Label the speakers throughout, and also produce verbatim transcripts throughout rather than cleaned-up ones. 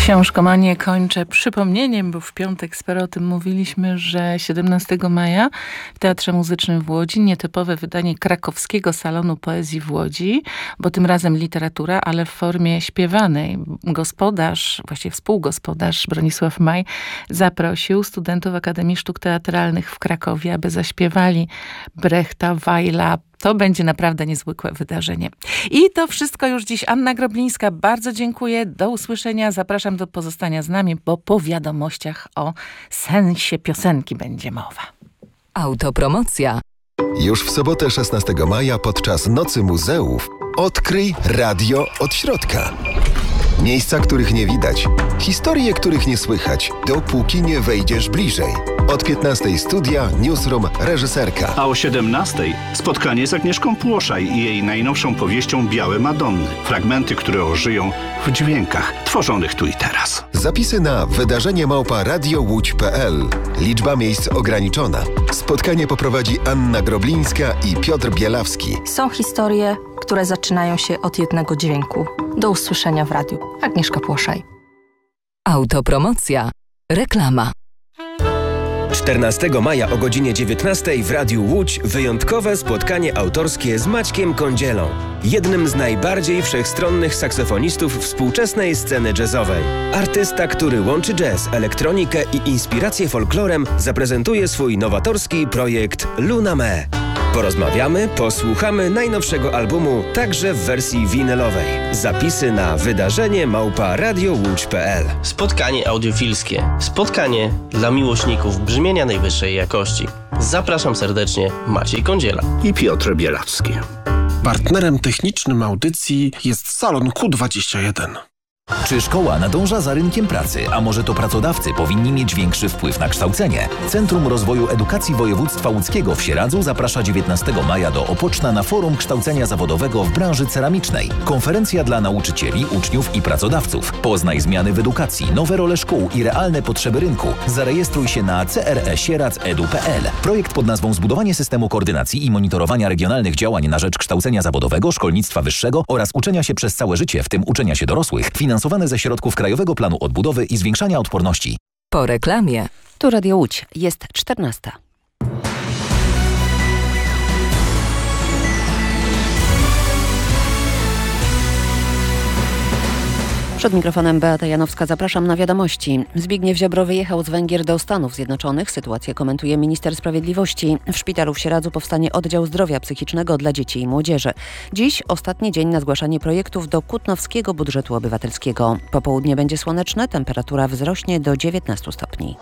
Speaker 1: Książkomanię kończę przypomnieniem, bo w piątek sporo o tym mówiliśmy, że siedemnastego maja w Teatrze Muzycznym w Łodzi nietypowe wydanie Krakowskiego Salonu Poezji w Łodzi, bo tym razem literatura, ale w formie śpiewanej. Gospodarz, właściwie współgospodarz Bronisław Maj zaprosił studentów Akademii Sztuk Teatralnych w Krakowie, aby zaśpiewali Brechta, Weila. To będzie naprawdę niezwykłe wydarzenie. I to wszystko już dziś. Anna Groblińska, bardzo dziękuję. Do usłyszenia. Zapraszam do pozostania z nami, bo po wiadomościach o sensie piosenki będzie mowa.
Speaker 2: Autopromocja.
Speaker 3: Już w sobotę szesnastego maja podczas Nocy Muzeów odkryj radio od środka. Miejsca, których nie widać. Historie, których nie słychać. Dopóki nie wejdziesz bliżej. Od piętnastej studia, newsroom, reżyserka.
Speaker 4: A o siedemnastej spotkanie z Agnieszką Płoszaj i jej najnowszą powieścią Białe Madonny. Fragmenty, które ożyją w dźwiękach tworzonych tu i teraz.
Speaker 3: Zapisy na wydarzenie małpa radio łódź kropka p l. Liczba miejsc ograniczona. Spotkanie poprowadzi Anna Groblińska i Piotr Bielawski.
Speaker 5: Są historie, które zaczynają się od jednego dźwięku. Do usłyszenia w radiu. Agnieszka Płoszaj.
Speaker 2: Autopromocja. Reklama.
Speaker 6: czternastego maja o godzinie dziewiętnastej w Radiu Łódź wyjątkowe spotkanie autorskie z Maćkiem Kądzielą, jednym z najbardziej wszechstronnych saksofonistów współczesnej sceny jazzowej. Artysta, który łączy jazz, elektronikę i inspirację folklorem, zaprezentuje swój nowatorski projekt Luna Me. Porozmawiamy, posłuchamy najnowszego albumu także w wersji winylowej. Zapisy na wydarzenie małpa radio łódź kropka p l.
Speaker 7: Spotkanie audiofilskie. Spotkanie dla miłośników brzmienia najwyższej jakości. Zapraszam serdecznie, Maciej Kądziela
Speaker 4: i Piotr Bielawski.
Speaker 8: Partnerem technicznym audycji jest Salon Q dwadzieścia jeden.
Speaker 9: Czy szkoła nadąża za rynkiem pracy, a może to pracodawcy powinni mieć większy wpływ na kształcenie? Centrum Rozwoju Edukacji Województwa Łódzkiego w Sieradzu zaprasza dziewiętnastego maja do Opoczna na Forum Kształcenia Zawodowego w branży ceramicznej. Konferencja dla nauczycieli, uczniów i pracodawców. Poznaj zmiany w edukacji, nowe role szkół i realne potrzeby rynku. Zarejestruj się na c r e sieradz kropka e d u kropka p l. Projekt pod nazwą Zbudowanie systemu koordynacji i monitorowania regionalnych działań na rzecz kształcenia zawodowego, szkolnictwa wyższego oraz uczenia się przez całe życie, w tym uczenia się dorosłych, finansowane ze środków Krajowego Planu Odbudowy i Zwiększania Odporności.
Speaker 2: Po reklamie.
Speaker 10: Tu Radio Łódź. Jest czternasta. Przed mikrofonem Beata Janowska, zapraszam na wiadomości. Zbigniew Ziobro wyjechał z Węgier do Stanów Zjednoczonych. Sytuację komentuje minister sprawiedliwości. W szpitalu w Sieradzu powstanie oddział zdrowia psychicznego dla dzieci i młodzieży. Dziś ostatni dzień na zgłaszanie projektów do Kutnowskiego Budżetu Obywatelskiego. Popołudnie będzie słoneczne, temperatura wzrośnie do dziewiętnastu stopni.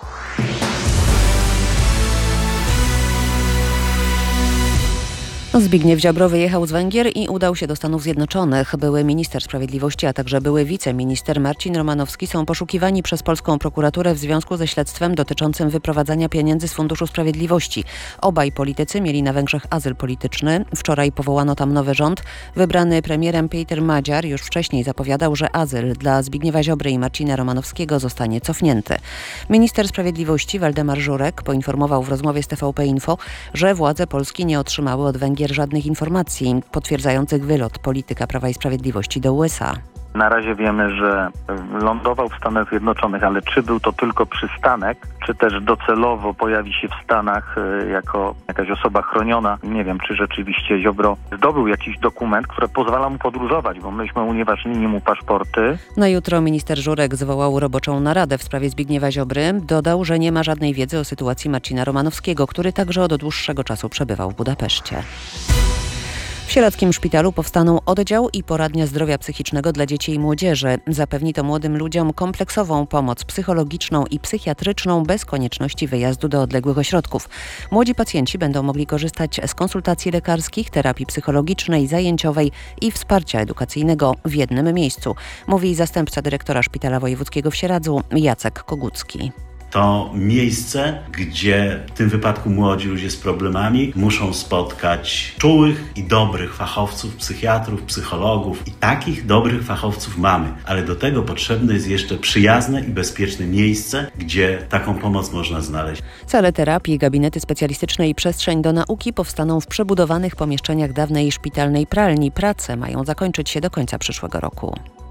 Speaker 10: Zbigniew Ziobro wyjechał z Węgier i udał się do Stanów Zjednoczonych. Były minister sprawiedliwości, a także były wiceminister Marcin Romanowski są poszukiwani przez polską prokuraturę w związku ze śledztwem dotyczącym wyprowadzania pieniędzy z Funduszu Sprawiedliwości. Obaj politycy mieli na Węgrzech azyl polityczny. Wczoraj powołano tam nowy rząd. Wybrany premierem Péter Magyar już wcześniej zapowiadał, że azyl dla Zbigniewa Ziobry i Marcina Romanowskiego zostanie cofnięty. Minister sprawiedliwości Waldemar Żurek poinformował w rozmowie z T V P Info, że władze Polski nie otrzymały od Węgier żadnych informacji potwierdzających wylot polityka Prawa i Sprawiedliwości do U S A.
Speaker 11: Na razie wiemy, że lądował w Stanach Zjednoczonych, ale czy był to tylko przystanek, czy też docelowo pojawi się w Stanach jako jakaś osoba chroniona. Nie wiem, czy rzeczywiście Ziobro zdobył jakiś dokument, który pozwala mu podróżować, bo myśmy unieważnili mu paszporty.
Speaker 10: Na jutro minister Żurek zwołał roboczą naradę w sprawie Zbigniewa Ziobry. Dodał, że nie ma żadnej wiedzy o sytuacji Marcina Romanowskiego, który także od dłuższego czasu przebywał w Budapeszcie. W sieradzkim szpitalu powstaną oddział i poradnia zdrowia psychicznego dla dzieci i młodzieży. Zapewni to młodym ludziom kompleksową pomoc psychologiczną i psychiatryczną bez konieczności wyjazdu do odległych ośrodków. Młodzi pacjenci będą mogli korzystać z konsultacji lekarskich, terapii psychologicznej, zajęciowej i wsparcia edukacyjnego w jednym miejscu, mówi zastępca dyrektora Szpitala Wojewódzkiego w Sieradzu Jacek Kogucki.
Speaker 12: To miejsce, gdzie w tym wypadku młodzi ludzie z problemami muszą spotkać czułych i dobrych fachowców, psychiatrów, psychologów. I takich dobrych fachowców mamy, ale do tego potrzebne jest jeszcze przyjazne i bezpieczne miejsce, gdzie taką pomoc można znaleźć.
Speaker 10: Sale terapii, gabinety specjalistyczne i przestrzeń do nauki powstaną w przebudowanych pomieszczeniach dawnej szpitalnej pralni. Prace mają zakończyć się do końca przyszłego roku.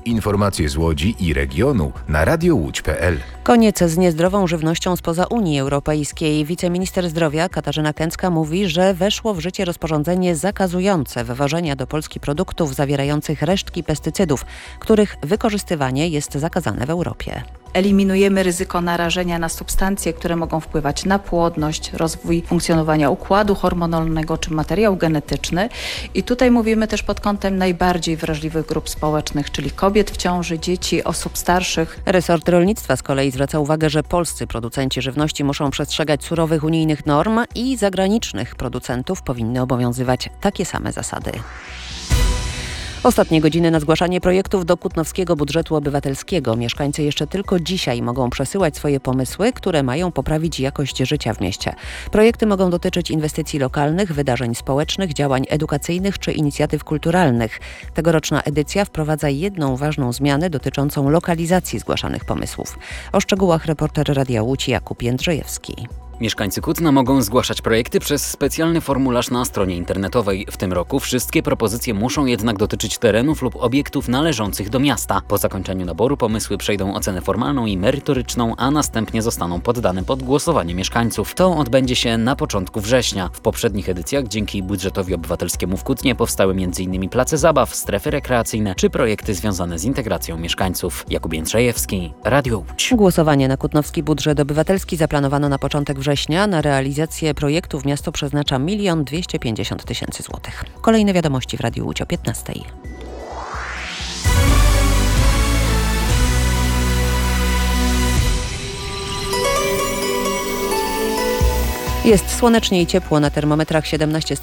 Speaker 13: Informacje z Łodzi i regionu na radio łódź kropka pe el.
Speaker 10: Koniec z niezdrową żywnością spoza Unii Europejskiej. Wiceminister zdrowia Katarzyna Kęcka mówi, że weszło w życie rozporządzenie zakazujące wywożenia do Polski produktów zawierających resztki pestycydów, których wykorzystywanie jest zakazane w Europie.
Speaker 14: Eliminujemy ryzyko narażenia na substancje, które mogą wpływać na płodność, rozwój funkcjonowania układu hormonalnego czy materiał genetyczny. I tutaj mówimy też pod kątem najbardziej wrażliwych grup społecznych, czyli kobiet w ciąży, dzieci, osób starszych.
Speaker 10: Resort rolnictwa z kolei zwraca uwagę, że polscy producenci żywności muszą przestrzegać surowych unijnych norm i zagranicznych producentów powinny obowiązywać takie same zasady. Ostatnie godziny na zgłaszanie projektów do Kutnowskiego Budżetu Obywatelskiego. Mieszkańcy jeszcze tylko dzisiaj mogą przesyłać swoje pomysły, które mają poprawić jakość życia w mieście. Projekty mogą dotyczyć inwestycji lokalnych, wydarzeń społecznych, działań edukacyjnych czy inicjatyw kulturalnych. Tegoroczna edycja wprowadza jedną ważną zmianę dotyczącą lokalizacji zgłaszanych pomysłów. O szczegółach reporter Radia Łódź Jakub Jędrzejewski.
Speaker 15: Mieszkańcy Kutna mogą zgłaszać projekty przez specjalny formularz na stronie internetowej. W tym roku wszystkie propozycje muszą jednak dotyczyć terenów lub obiektów należących do miasta. Po zakończeniu naboru pomysły przejdą ocenę formalną i merytoryczną, a następnie zostaną poddane pod głosowanie mieszkańców. To odbędzie się na początku września. W poprzednich edycjach dzięki budżetowi obywatelskiemu w Kutnie powstały między innymi place zabaw, strefy rekreacyjne czy projekty związane z integracją mieszkańców. Jakub Jędrzejewski, Radio Łódź.
Speaker 10: Głosowanie na Kutnowski Budżet Obywatelski zaplanowano na początek września. Na realizację projektów miasto przeznacza milion dwieście pięćdziesiąt tysięcy złotych. Kolejne wiadomości w Radiu Łódź o piętnastej. Jest słonecznie i ciepło, na termometrach siedemnaście